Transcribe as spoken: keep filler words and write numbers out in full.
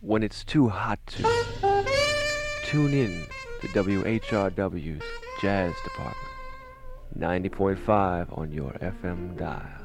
when it's too hot to. Tune in to W H R W's Jazz Department, ninety point five on your F M dial.